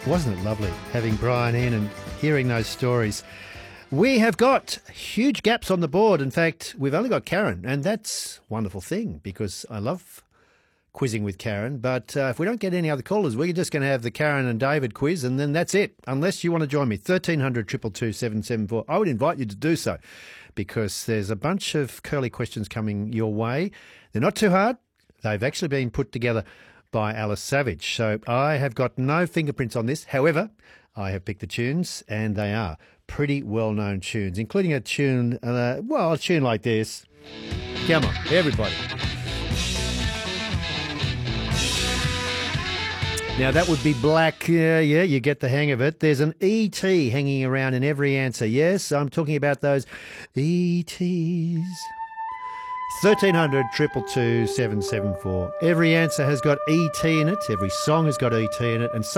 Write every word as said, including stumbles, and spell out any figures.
Wasn't it lovely having Brian in and hearing those stories? We have got huge gaps on the board. In fact, we've only got Karen, and that's a wonderful thing because I love quizzing with Karen. But uh, if we don't get any other callers, we're just going to have the Karen and David quiz, and then that's it, unless you want to join me. thirteen hundred, two two two, seven seven four. I would invite you to do so because there's a bunch of curly questions coming your way. They're not too hard. They've actually been put together by Alice Savage. So I have got no fingerprints on this. However, I have picked the tunes, and they are pretty well-known tunes, including a tune, uh, well, a tune like this. Come on, everybody. Now, that would be Black. Uh, yeah, you get the hang of it. There's an E T hanging around in every answer. Yes, I'm talking about those E Ts. thirteen hundred, two two two, seven seven four. Every answer has got E T in it. Every song has got E T in it. And